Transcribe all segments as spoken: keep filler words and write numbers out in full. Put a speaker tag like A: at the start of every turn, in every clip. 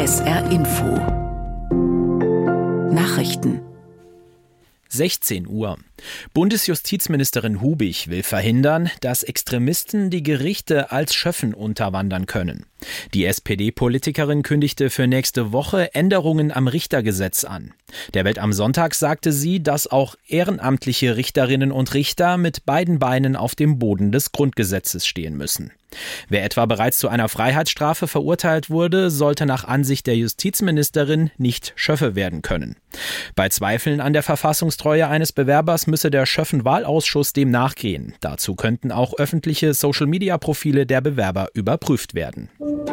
A: S R Info. Nachrichten.
B: sechzehn Uhr. Bundesjustizministerin Hubig will verhindern, dass Extremisten die Gerichte als Schöffen unterwandern können. Die S P D-Politikerin kündigte für nächste Woche Änderungen am Richtergesetz an. Der Welt am Sonntag sagte sie, dass auch ehrenamtliche Richterinnen und Richter mit beiden Beinen auf dem Boden des Grundgesetzes stehen müssen. Wer etwa bereits zu einer Freiheitsstrafe verurteilt wurde, sollte nach Ansicht der Justizministerin nicht Schöffe werden können. Bei Zweifeln an der Verfassungstreue eines Bewerbers müsse der Schöffenwahlausschuss dem nachgehen. Dazu könnten auch öffentliche Social-Media-Profile der Bewerber überprüft werden.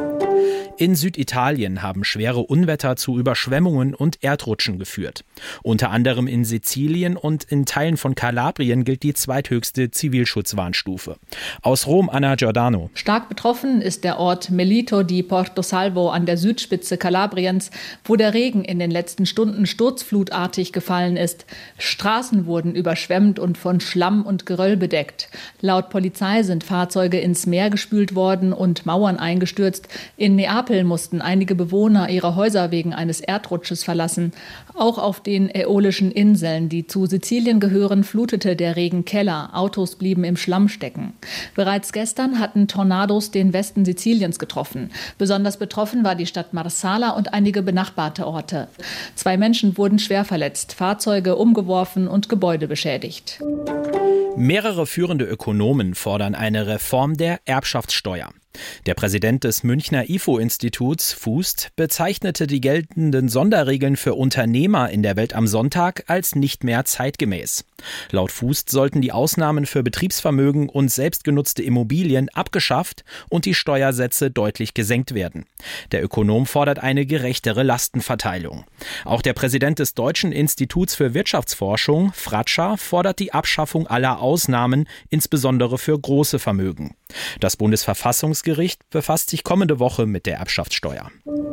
B: In Süditalien haben schwere Unwetter zu Überschwemmungen und Erdrutschen geführt. Unter anderem in Sizilien und in Teilen von Kalabrien gilt die zweithöchste Zivilschutzwarnstufe. Aus Rom, Anna Giordano.
C: Stark betroffen ist der Ort Melito di Portosalvo an der Südspitze Kalabriens, wo der Regen in den letzten Stunden sturzflutartig gefallen ist. Straßen wurden überschwemmt und von Schlamm und Geröll bedeckt. Laut Polizei sind Fahrzeuge ins Meer gespült worden und Mauern eingestürzt. In Neapel mussten einige Bewohner ihre Häuser wegen eines Erdrutsches verlassen. Auch auf den Äolischen Inseln, die zu Sizilien gehören, flutete der Regen Keller. Autos blieben im Schlamm stecken. Bereits gestern hatten Tornados den Westen Siziliens getroffen. Besonders betroffen war die Stadt Marsala und einige benachbarte Orte. Zwei Menschen wurden schwer verletzt, Fahrzeuge umgeworfen und Gebäude beschädigt.
B: Mehrere führende Ökonomen fordern eine Reform der Erbschaftssteuer. Der Präsident des Münchner I F O-Instituts, Fußt, bezeichnete die geltenden Sonderregeln für Unternehmer in der Welt am Sonntag als nicht mehr zeitgemäß. Laut Fußt sollten die Ausnahmen für Betriebsvermögen und selbstgenutzte Immobilien abgeschafft und die Steuersätze deutlich gesenkt werden. Der Ökonom fordert eine gerechtere Lastenverteilung. Auch der Präsident des Deutschen Instituts für Wirtschaftsforschung, Fratscher, fordert die Abschaffung aller Ausnahmen, insbesondere für große Vermögen. Das Bundesverfassungsgericht befasst sich kommende Woche mit der Erbschaftssteuer.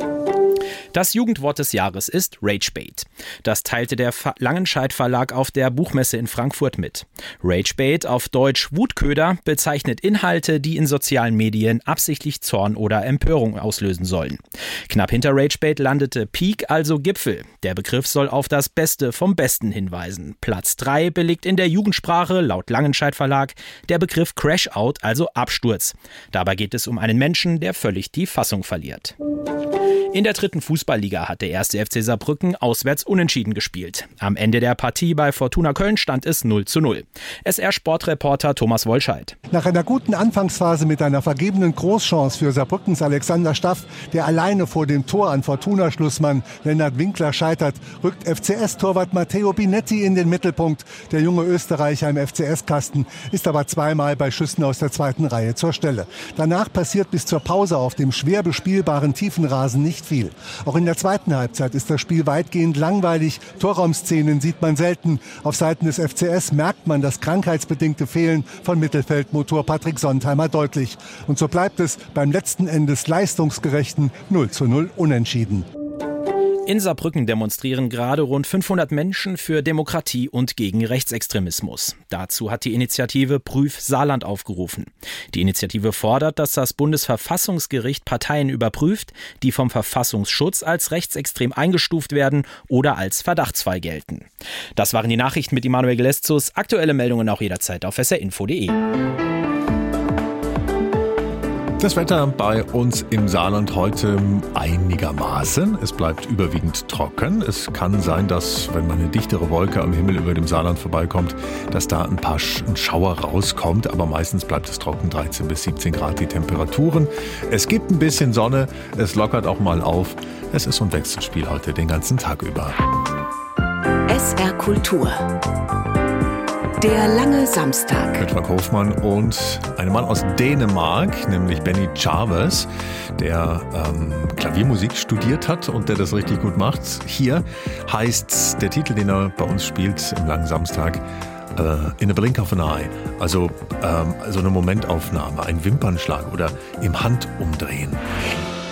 B: Das Jugendwort des Jahres ist Ragebait. Das teilte der Langenscheidt Verlag auf der Buchmesse in Frankfurt mit. Ragebait, auf Deutsch Wutköder, bezeichnet Inhalte, die in sozialen Medien absichtlich Zorn oder Empörung auslösen sollen. Knapp hinter Ragebait landete Peak, also Gipfel. Der Begriff soll auf das Beste vom Besten hinweisen. Platz drei belegt in der Jugendsprache, laut Langenscheidt Verlag, der Begriff Crash-Out, also Absturz. Dabei geht es um einen Menschen, der völlig die Fassung verliert. In der dritten Fußballliga hat der erste F C Saarbrücken auswärts unentschieden gespielt. Am Ende der Partie bei Fortuna Köln stand es null zu null. S R-Sportreporter Thomas Wollscheid.
D: Nach einer guten Anfangsphase mit einer vergebenen Großchance für Saarbrückens Alexander Staff, der alleine vor dem Tor an Fortuna-Schlussmann Lennart Winkler scheitert, rückt F C S-Torwart Matteo Binetti in den Mittelpunkt. Der junge Österreicher im F C S-Kasten ist aber zweimal bei Schüssen aus der zweiten Reihe zur Stelle. Danach passiert bis zur Pause auf dem schwer bespielbaren Tiefenrasen nicht viel. Auch in der zweiten Halbzeit ist das Spiel weitgehend langweilig. Torraumszenen sieht man selten. Auf Seiten des F C S merkt man das krankheitsbedingte Fehlen von Mittelfeldmotor Patrick Sontheimer deutlich. Und so bleibt es beim letzten Endes leistungsgerechten null zu null Unentschieden.
B: In Saarbrücken demonstrieren gerade rund fünfhundert Menschen für Demokratie und gegen Rechtsextremismus. Dazu hat die Initiative Prüf Saarland aufgerufen. Die Initiative fordert, dass das Bundesverfassungsgericht Parteien überprüft, die vom Verfassungsschutz als rechtsextrem eingestuft werden oder als verdachtsfrei gelten. Das waren die Nachrichten mit Immanuel Geleszus. Aktuelle Meldungen auch jederzeit auf s r info punkt d e.
E: Das Wetter bei uns im Saarland heute einigermaßen. Es bleibt überwiegend trocken. Es kann sein, dass, wenn mal eine dichtere Wolke am Himmel über dem Saarland vorbeikommt, dass da ein paar Sch- ein Schauer rauskommt. Aber meistens bleibt es trocken, dreizehn bis siebzehn Grad die Temperaturen. Es gibt ein bisschen Sonne, es lockert auch mal auf. Es ist so ein Wechselspiel heute den ganzen Tag über.
A: S R Kultur. Der lange Samstag.
E: Mit Frank Hofmann und einem Mann aus Dänemark, nämlich Benny Chavez, der ähm, Klaviermusik studiert hat und der das richtig gut macht. Hier heißt der Titel, den er bei uns spielt im langen Samstag, äh, In a Blink of an Eye. Also ähm, so eine Momentaufnahme, ein Wimpernschlag oder im Handumdrehen.